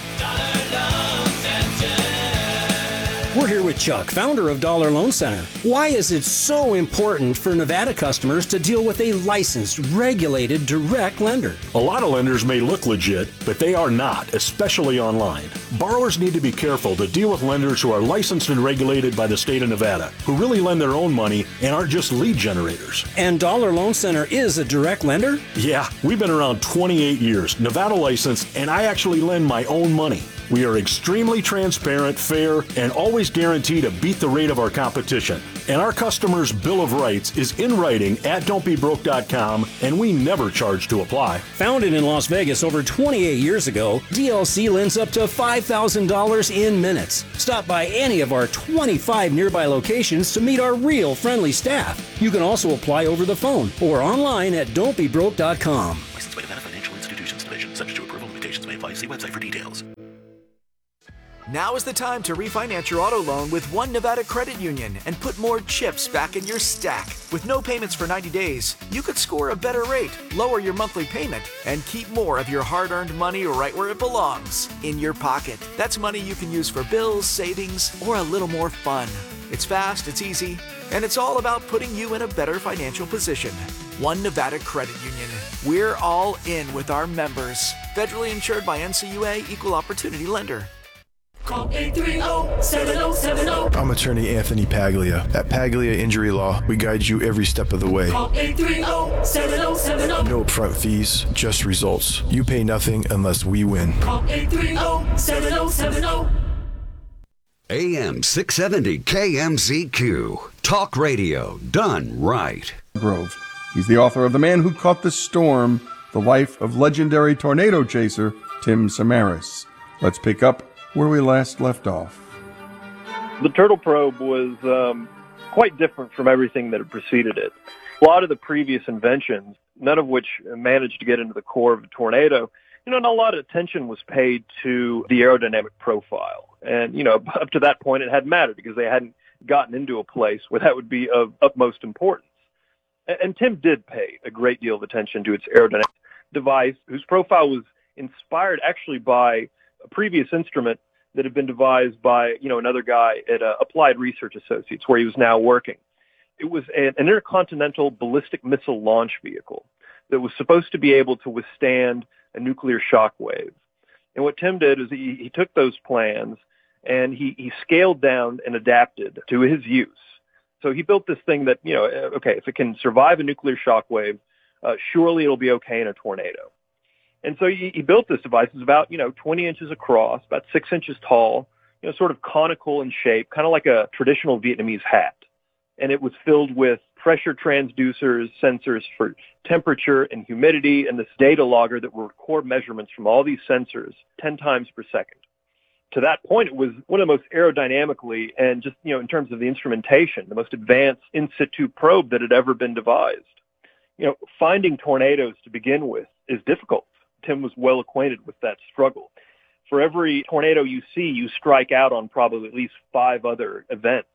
We're here with Chuck, founder of Dollar Loan Center. Why is it so important for Nevada customers to deal with a licensed, regulated, direct lender? A lot of lenders may look legit, but they are not, especially online. Borrowers need to be careful to deal with lenders who are licensed and regulated by the state of Nevada, who really lend their own money and aren't just lead generators. And Dollar Loan Center is a direct lender? Yeah, we've been around 28 years, Nevada licensed, and I actually lend my own money. We are extremely transparent, fair, and always guarantee to beat the rate of our competition. And our customers' Bill of Rights is in writing at don'tbebroke.com, and we never charge to apply. Founded in Las Vegas over 28 years ago, DLC lends up to $5,000 in minutes. Stop by any of our 25 nearby locations to meet our real friendly staff. You can also apply over the phone or online at don'tbebroke.com. Licensed by Nevada Financial Institutions Division. Subject to approval. Limitations may apply. See website for details. Now is the time to refinance your auto loan with One Nevada Credit Union and put more chips back in your stack. With no payments for 90 days, you could score a better rate, lower your monthly payment, and keep more of your hard-earned money right where it belongs, in your pocket. That's money you can use for bills, savings, or a little more fun. It's fast, it's easy, and it's all about putting you in a better financial position. One Nevada Credit Union. We're all in with our members. Federally insured by NCUA, Equal Opportunity Lender. Call 830-7070. I'm attorney Anthony Paglia. At Paglia Injury Law, we guide you every step of the way. Call 830-7070. No upfront fees, just results. You pay nothing unless we win. Call 830-7070. AM 670 KMZQ. Talk radio done right. Grove. He's the author of The Man Who Caught the Storm, The Life of Legendary Tornado Chaser Tim Samaras. Let's pick up where we last left off. The turtle probe was quite different from everything that had preceded it. A lot of the previous inventions, none of which managed to get into the core of a tornado, not a lot of attention was paid to the aerodynamic profile. And, up to that point, it hadn't mattered because they hadn't gotten into a place where that would be of utmost importance. And Tim did pay a great deal of attention to its aerodynamic device, whose profile was inspired actually by a previous instrument that had been devised by, another guy at Applied Research Associates, where he was now working. It was an intercontinental ballistic missile launch vehicle that was supposed to be able to withstand a nuclear shock wave. And what Tim did is he took those plans and he scaled down and adapted to his use. So he built this thing that, okay, if it can survive a nuclear shock wave, surely it'll be okay in a tornado. And so he built this device. It's about, 20 inches across, about 6 inches tall, sort of conical in shape, kind of like a traditional Vietnamese hat. And it was filled with pressure transducers, sensors for temperature and humidity, and this data logger that would record measurements from all these sensors 10 times per second. To that point, it was one of the most aerodynamically and just, in terms of the instrumentation, the most advanced in situ probe that had ever been devised. Finding tornadoes to begin with is difficult. Tim was well acquainted with that struggle. For every tornado you see, you strike out on probably at least 5 other events.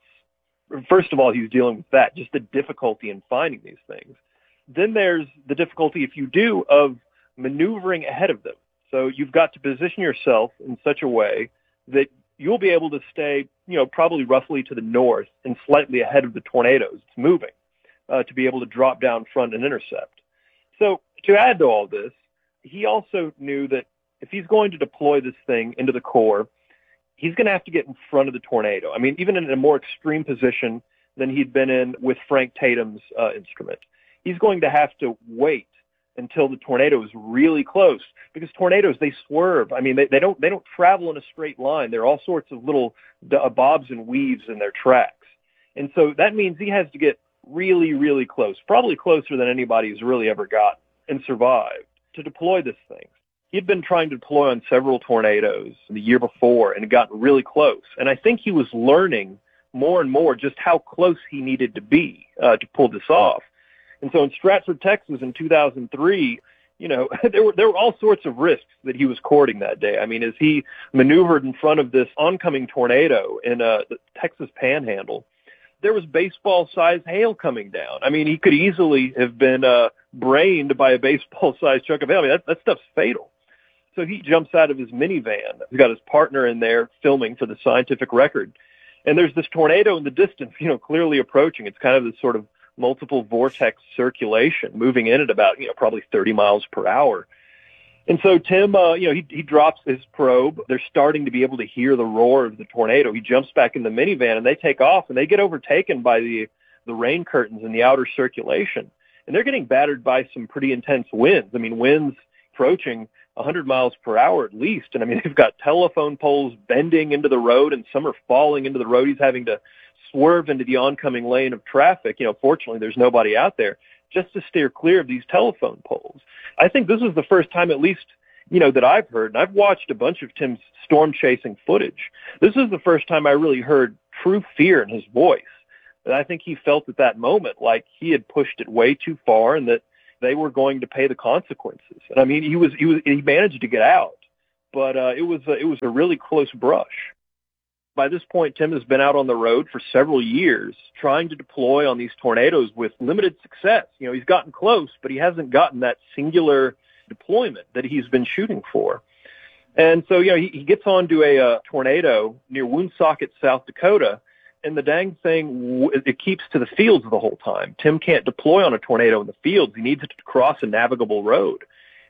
First of all, he was dealing with that, just the difficulty in finding these things. Then there's the difficulty, if you do, of maneuvering ahead of them. So you've got to position yourself in such a way that you'll be able to stay, probably roughly to the north and slightly ahead of the tornadoes it's moving, to be able to drop down front and intercept. So to add to all this, he also knew that if he's going to deploy this thing into the core, he's going to have to get in front of the tornado. I mean, even in a more extreme position than he'd been in with Frank Tatum's instrument. He's going to have to wait until the tornado is really close, because tornadoes, they swerve. I mean, they don't travel in a straight line. There are all sorts of little bobs and weaves in their tracks. And so that means he has to get really, really close, probably closer than anybody's really ever got and survived, to deploy this thing. He'd been trying to deploy on several tornadoes the year before and had gotten really close. And I think he was learning more and more just how close he needed to be to pull this off. And so in Stratford, Texas in 2003, there were all sorts of risks that he was courting that day. I mean, as he maneuvered in front of this oncoming tornado in the Texas Panhandle, there was baseball-sized hail coming down. I mean, he could easily have been brained by a baseball-sized chunk of hail. I mean, that stuff's fatal. So he jumps out of his minivan. He's got his partner in there filming for the scientific record. And there's this tornado in the distance, clearly approaching. It's kind of this sort of multiple vortex circulation moving in at about, probably 30 miles per hour. And so Tim, he drops his probe. They're starting to be able to hear the roar of the tornado. He jumps back in the minivan and they take off, and they get overtaken by the rain curtains in the outer circulation. And they're getting battered by some pretty intense winds. I mean, winds approaching 100 miles per hour at least. And I mean, they've got telephone poles bending into the road, and some are falling into the road. He's having to swerve into the oncoming lane of traffic. Fortunately, there's nobody out there, just to steer clear of these telephone poles. I think this is the first time, at least, that I've heard, and I've watched a bunch of Tim's storm chasing footage. This is the first time I really heard true fear in his voice. And I think he felt at that moment like he had pushed it way too far, and that they were going to pay the consequences. And I mean, he managed to get out, but it was a really close brush. By this point, Tim has been out on the road for several years trying to deploy on these tornadoes with limited success. He's gotten close, but he hasn't gotten that singular deployment that he's been shooting for. And so, he gets onto a tornado near Woonsocket, South Dakota, and the dang thing, it keeps to the fields the whole time. Tim can't deploy on a tornado in the fields. He needs it to cross a navigable road.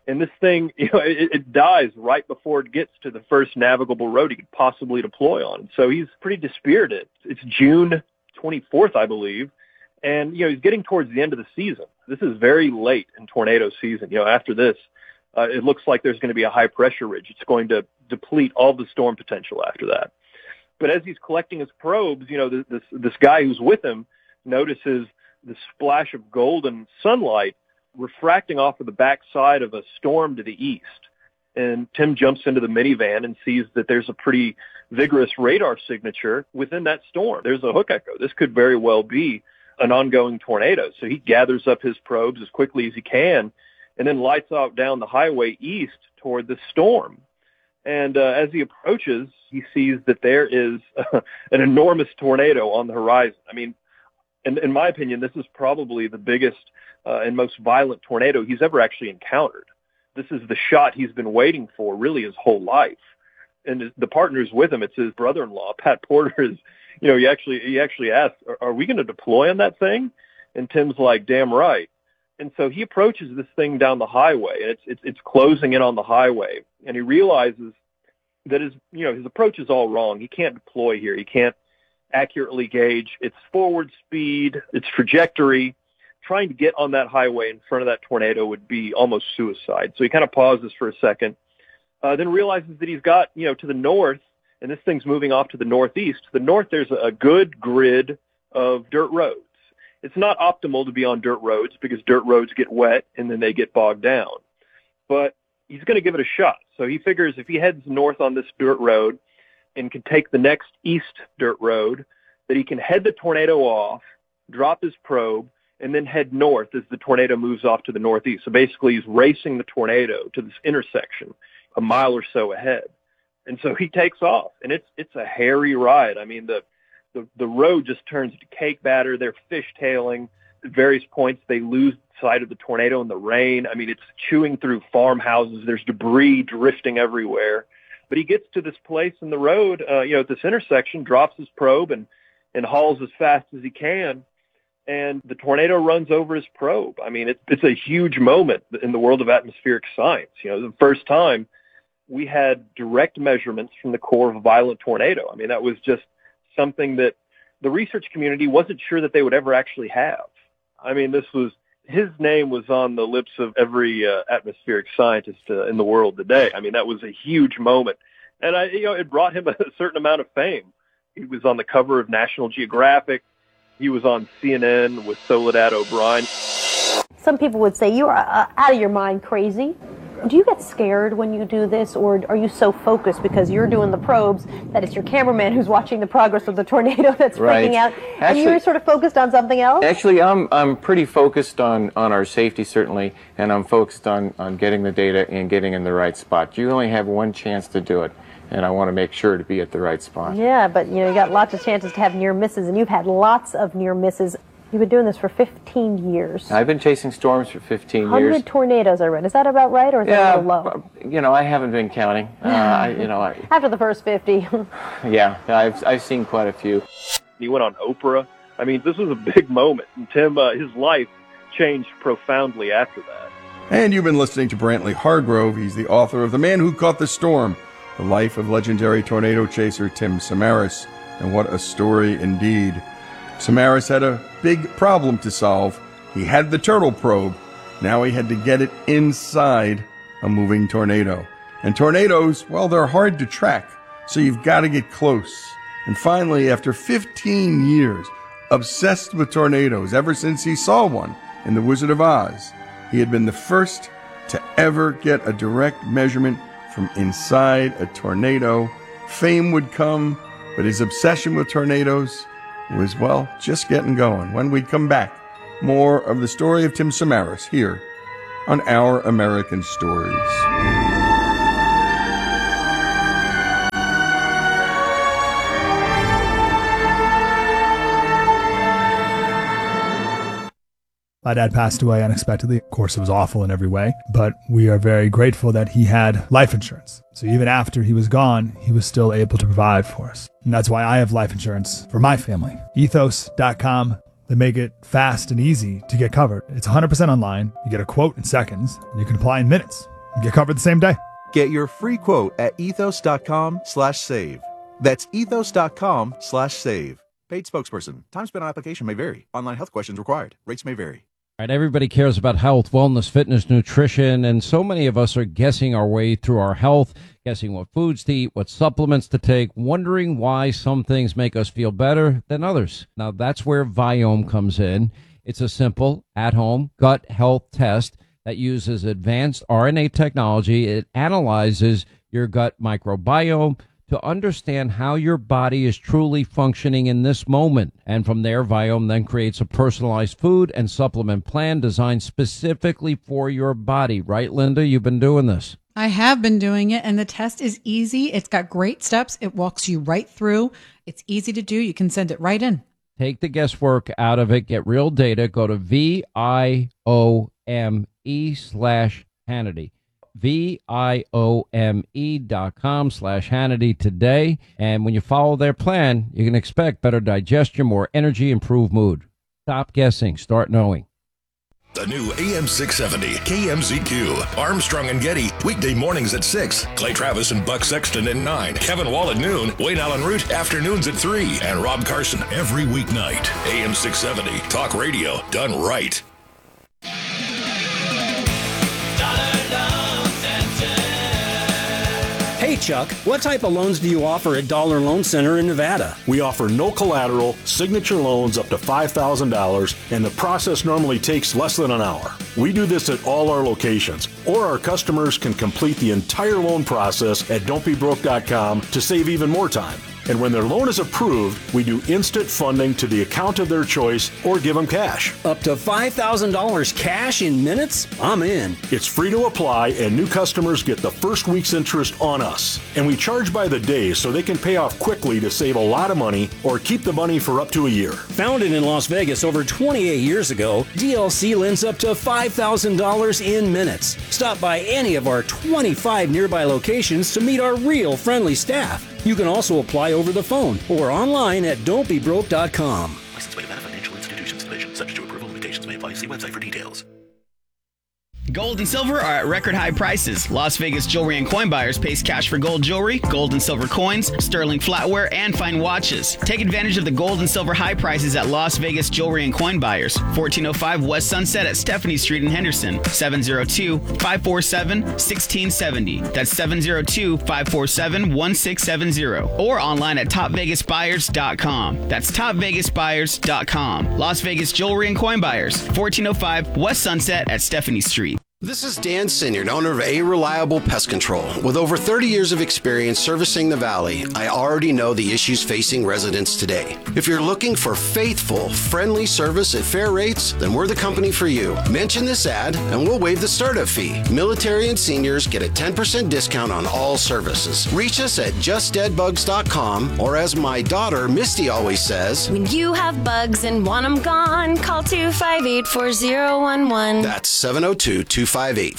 And this thing, it dies right before it gets to the first navigable road he could possibly deploy on. So he's pretty dispirited. It's June 24th, I believe. And, he's getting towards the end of the season. This is very late in tornado season. After this, it looks like there's going to be a high pressure ridge. It's going to deplete all the storm potential after that. But as he's collecting his probes, this guy who's with him notices the splash of golden sunlight refracting off of the backside of a storm to the east. And Tim jumps into the minivan and sees that there's a pretty vigorous radar signature within that storm. There's a hook echo. This could very well be an ongoing tornado. So he gathers up his probes as quickly as he can and then lights out down the highway east toward the storm. And as he approaches, he sees that there is an enormous tornado on the horizon. I mean, in my opinion, this is probably the biggest and most violent tornado he's ever actually encountered. This is the shot he's been waiting for really his whole life. And the partner's with him. It's his brother-in-law, Pat Porter. He actually asked, are we going to deploy on that thing? And Tim's like, damn right. And so he approaches this thing down the highway, and it's closing in on the highway. And he realizes that his approach is all wrong. He can't deploy here. He can't accurately gauge its forward speed, its trajectory. Trying to get on that highway in front of that tornado would be almost suicide. So he kind of pauses for a second, then realizes that he's got, to the north, and this thing's moving off to the northeast. To the north, there's a good grid of dirt roads. It's not optimal to be on dirt roads because dirt roads get wet and then they get bogged down. But he's going to give it a shot. So he figures if he heads north on this dirt road and can take the next east dirt road, that he can head the tornado off, drop his probe, and then head north as the tornado moves off to the northeast. So basically he's racing the tornado to this intersection a mile or so ahead. And so he takes off, and it's a hairy ride. I mean, the road just turns to cake batter. They're fishtailing. At various points, they lose sight of the tornado in the rain. I mean, it's chewing through farmhouses. There's debris drifting everywhere. But he gets to this place in the road, at this intersection, drops his probe and hauls as fast as he can. And the tornado runs over his probe. I mean, it's a huge moment in the world of atmospheric science. The first time we had direct measurements from the core of a violent tornado. I mean, that was just something that the research community wasn't sure that they would ever actually have. I mean, his name was on the lips of every atmospheric scientist in the world today. I mean, that was a huge moment. And it brought him a certain amount of fame. He was on the cover of National Geographic. He was on CNN with Soledad O'Brien. Some people would say you are out of your mind crazy. Do you get scared when you do this, or are you so focused because you're doing the probes that it's your cameraman who's watching the progress of the tornado that's freaking out, and you're sort of focused on something else? Actually, I'm pretty focused on our safety, certainly, and I'm focused on getting the data and getting in the right spot. You only have one chance to do it, and I want to make sure to be at the right spot. Yeah, but you got lots of chances to have near misses, and you've had lots of near misses. You've been doing this for 15 years. I've been chasing storms for 15 years. 100 tornadoes, I read. Is that about right, or is that a little low? I haven't been counting. After the first 50. Yeah, I've seen quite a few. He went on Oprah. I mean, this was a big moment. And Tim, his life changed profoundly after that. And you've been listening to Brantley Hargrove. He's the author of The Man Who Caught the Storm, The Life of Legendary Tornado Chaser Tim Samaras. And what a story indeed. Samaras had a big problem to solve. He had the turtle probe. Now he had to get it inside a moving tornado. And tornadoes, well, they're hard to track, so you've got to get close. And finally, after 15 years, obsessed with tornadoes ever since he saw one in The Wizard of Oz, he had been the first to ever get a direct measurement from inside a tornado. Fame would come, but his obsession with tornadoes was, well, just getting going. When we come back, more of the story of Tim Samaras here on Our American Stories. My dad passed away unexpectedly. Of course, it was awful in every way, but we are very grateful that he had life insurance. So even after he was gone, he was still able to provide for us. And that's why I have life insurance for my family. Ethos.com. They make it fast and easy to get covered. It's 100% online. You get a quote in seconds, and you can apply in minutes. Get covered the same day. Get your free quote at ethos.com/save. That's ethos.com/save. Paid spokesperson. Time spent on application may vary. Online health questions required. Rates may vary. All right, everybody cares about health, wellness, fitness, nutrition, and so many of us are guessing our way through our health, guessing what foods to eat, what supplements to take, wondering why some things make us feel better than others. Now, that's where Viome comes in. It's a simple, at-home gut health test that uses advanced RNA technology. It analyzes your gut microbiome to understand how your body is truly functioning in this moment. And from there, Viome then creates a personalized food and supplement plan designed specifically for your body. Right, Linda? You've been doing this. I have been doing it, and the test is easy. It's got great steps. It walks you right through. It's easy to do. You can send it right in. Take the guesswork out of it. Get real data. Go to VIOME/Hannity. VIOME.com/Hannity today. And when you follow their plan, you can expect better digestion, more energy, improved mood. Stop guessing. Start knowing. The new AM 670 KMZQ. Armstrong and Getty. Weekday mornings at 6. Clay Travis and Buck Sexton at 9. Kevin Wall at noon. Wayne Allen Root afternoons at 3. And Rob Carson every weeknight. AM 670. Talk radio done right. Hey, Chuck, what type of loans do you offer at Dollar Loan Center in Nevada? We offer no collateral, signature loans up to $5,000, and the process normally takes less than an hour. We do this at all our locations, or our customers can complete the entire loan process at don'tbebroke.com to save even more time. And when their loan is approved, we do instant funding to the account of their choice or give them cash. Up to $5,000 cash in minutes? I'm in. It's free to apply, and new customers get the first week's interest on us. And we charge by the day so they can pay off quickly to save a lot of money or keep the money for up to a year. Founded in Las Vegas over 28 years ago, DLC lends up to $5,000 in minutes. Stop by any of our 25 nearby locations to meet our real friendly staff. You can also apply over the phone or online at don'tbebroke.com. Licensed by Nevada Financial Institutions Division. Subject to approval. Limitations may apply. See website for details. Gold and silver are at record high prices. Las Vegas Jewelry and Coin Buyers pays cash for gold jewelry, gold and silver coins, sterling flatware, and fine watches. Take advantage of the gold and silver high prices at Las Vegas Jewelry and Coin Buyers, 1405 West Sunset at Stephanie Street in Henderson, 702-547-1670. That's 702-547-1670. Or online at topvegasbuyers.com. That's topvegasbuyers.com. Las Vegas Jewelry and Coin Buyers, 1405 West Sunset at Stephanie Street. This is Dan Sinyard, owner of A Reliable Pest Control. With over 30 years of experience servicing the Valley, I already know the issues facing residents today. If you're looking for faithful, friendly service at fair rates, then we're the company for you. Mention this ad and we'll waive the startup fee. Military and seniors get a 10% discount on all services. Reach us at justdeadbugs.com, or as my daughter Misty always says, when you have bugs and want them gone, call 258-4011. That's 702-258-4011.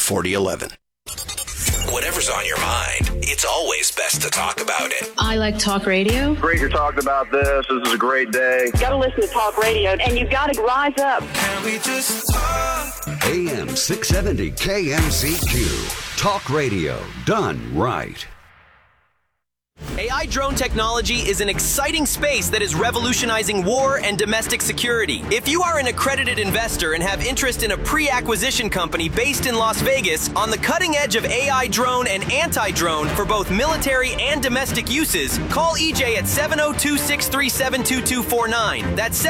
Whatever's on your mind, it's always best to talk about it. I like talk radio. Great you're talking about this. This is a great day. You gotta listen to talk radio, and you gotta rise up. Can we just talk? AM 670 KMZQ. Talk radio done right. AI drone technology is an exciting space that is revolutionizing war and domestic security. If you are an accredited investor and have interest in a pre-acquisition company based in Las Vegas on the cutting edge of AI drone and anti-drone for both military and domestic uses, call EJ at 702-637-2249. That's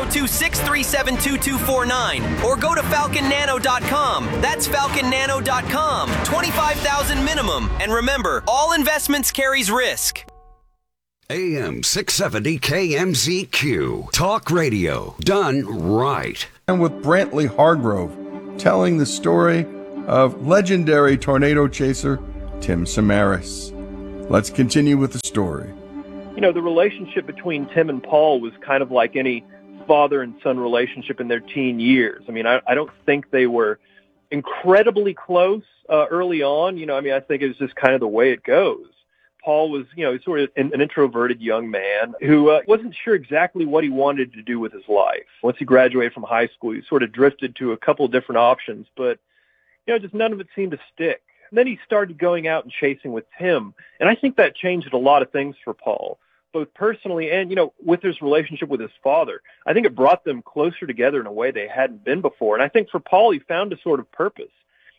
702-637-2249. Or go to falconnano.com. That's falconnano.com. $25,000 minimum. And remember, all investments carries risk. AM 670 KMZQ. Talk radio done right. And with Brantley Hargrove telling the story of legendary tornado chaser Tim Samaras. Let's continue with the story. You know, the relationship between Tim and Paul was kind of like any father and son relationship in their teen years. I mean, I don't think they were incredibly close early on. You know, I mean, I think it was just kind of the way it goes. Paul was, you know, sort of an introverted young man who wasn't sure exactly what he wanted to do with his life. Once he graduated from high school, he sort of drifted to a couple of different options, but, you know, just none of it seemed to stick. And then he started going out and chasing with Tim. And I think that changed a lot of things for Paul, both personally and, with his relationship with his father. I think it brought them closer together in a way they hadn't been before. And I think for Paul, he found a sort of purpose.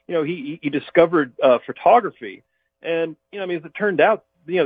He discovered photography. And, as it turned out,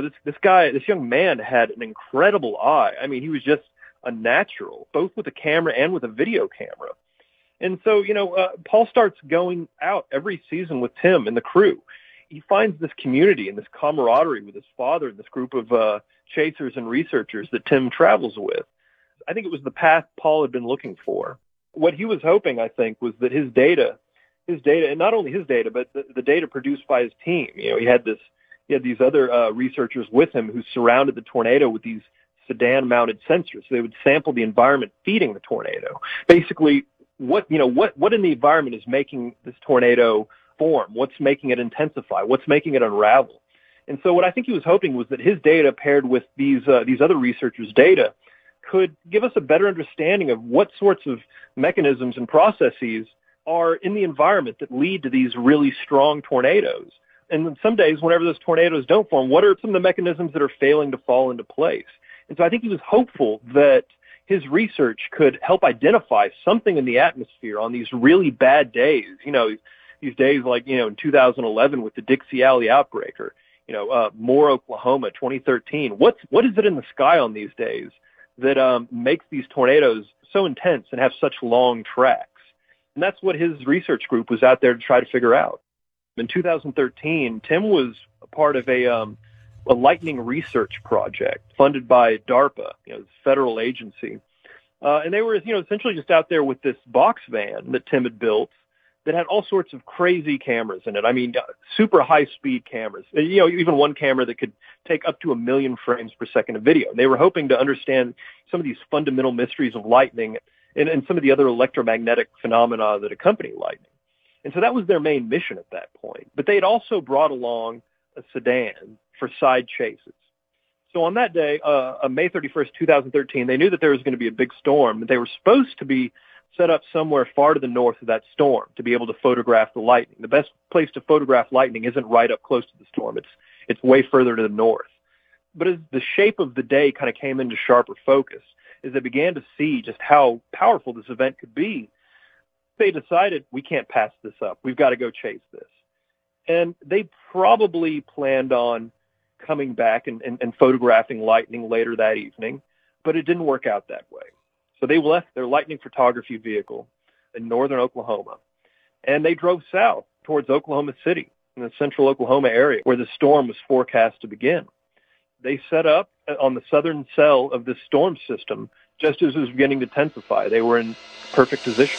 this young man had an incredible eye. I mean, he was just a natural, both with a camera and with a video camera. And so, Paul starts going out every season with Tim and the crew. He finds this community and this camaraderie with his father and this group of chasers and researchers that Tim travels with. I think it was the path Paul had been looking for. What he was hoping, I think, was that his data, and not only his data, but the data produced by his team. He had these other researchers with him who surrounded the tornado with these sedan-mounted sensors. So they would sample the environment feeding the tornado. Basically, what in the environment is making this tornado form? What's making it intensify? What's making it unravel? And so what I think he was hoping was that his data paired with these other researchers' data could give us a better understanding of what sorts of mechanisms and processes are in the environment that lead to these really strong tornadoes. And then some days, whenever those tornadoes don't form, what are some of the mechanisms that are failing to fall into place? And so I think he was hopeful that his research could help identify something in the atmosphere on these really bad days. These days like, in 2011 with the Dixie Alley outbreak, or, Moore, Oklahoma, 2013. What is it in the sky on these days that makes these tornadoes so intense and have such long tracks? And that's what his research group was out there to try to figure out. In 2013, Tim was a part of a lightning research project funded by DARPA, this federal agency. And they were, essentially just out there with this box van that Tim had built that had all sorts of crazy cameras in it. I mean, super high-speed cameras. Even one camera that could take up to 1 million frames per second of video. And they were hoping to understand some of these fundamental mysteries of lightning and some of the other electromagnetic phenomena that accompany lightning. And so that was their main mission at that point. But they had also brought along a sedan for side chases. So on that day, May 31st, 2013, they knew that there was going to be a big storm, that they were supposed to be set up somewhere far to the north of that storm to be able to photograph the lightning. The best place to photograph lightning isn't right up close to the storm. It's way further to the north. But as the shape of the day kind of came into sharper focus, as they began to see just how powerful this event could be, they decided, we can't pass this up. We've got to go chase this. And they probably planned on coming back and photographing lightning later that evening, but it didn't work out that way. So they left their lightning photography vehicle in northern Oklahoma, and they drove south towards Oklahoma City in the central Oklahoma area where the storm was forecast to begin. They set up on the southern cell of this storm system just as it was beginning to intensify. They were in perfect position.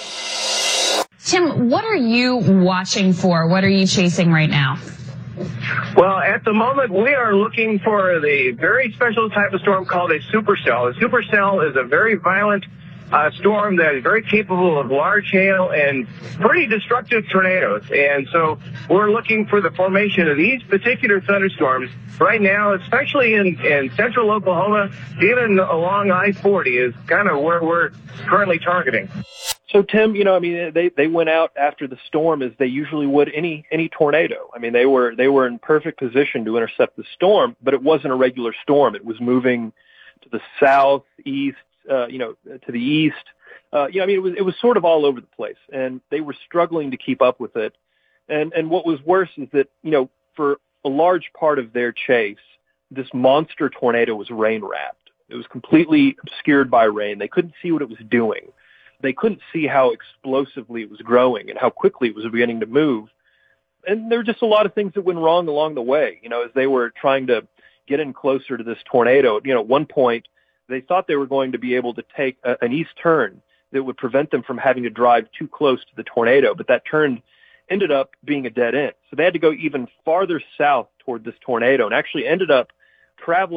Tim, what are you watching for? What are you chasing right now? Well, at the moment, we are looking for the very special type of storm called a supercell. A supercell is a very violent storm that is very capable of large hail and pretty destructive tornadoes. And so we're looking for the formation of these particular thunderstorms right now, especially in central Oklahoma, even along I-40 is kind of where we're currently targeting. So, Tim, they went out after the storm as they usually would any tornado. I mean, they were in perfect position to intercept the storm, but it wasn't a regular storm. It was moving to the southeast, to the east. It was sort of all over the place, and they were struggling to keep up with it. And what was worse is that, for a large part of their chase, this monster tornado was rain-wrapped. It was completely obscured by rain. They couldn't see what it was doing. They couldn't see how explosively it was growing and how quickly it was beginning to move. And there were just a lot of things that went wrong along the way, as they were trying to get in closer to this tornado. At one point, they thought they were going to be able to take an east turn that would prevent them from having to drive too close to the tornado, but that turn ended up being a dead end. So they had to go even farther south toward this tornado and actually ended up traveling